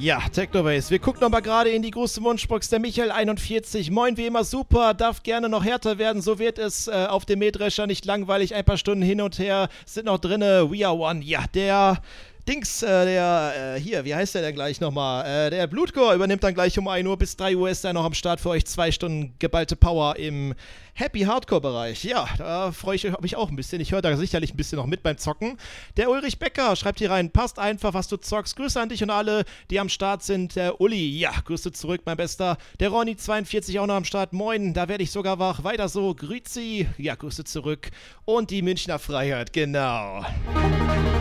Ja, Technobase. Wir gucken nochmal gerade in die große Wunschbox. Der Michael 41. Moin, wie immer super. Darf gerne noch härter werden. So wird es auf dem Mähdrescher nicht langweilig. Ein paar Stunden hin und her sind noch drinne. We are one. Ja, der Dings, hier, wie heißt der denn gleich nochmal? Der Blutgore übernimmt dann gleich um 1 Uhr bis 3 Uhr ist er noch am Start für euch. 2 Stunden geballte Power im Happy Hardcore-Bereich. Ja, da freue ich mich auch ein bisschen. Ich höre da sicherlich ein bisschen noch mit beim Zocken. Der Ulrich Becker schreibt hier rein, passt einfach, was du zockst. Grüße an dich und alle, die am Start sind. Der Uli, ja, Grüße zurück, mein Bester. Der Ronny 42 auch noch am Start. Moin, da werde ich sogar wach. Weiter so, Grüezi, ja, Grüße zurück. Und die Münchner Freiheit, genau.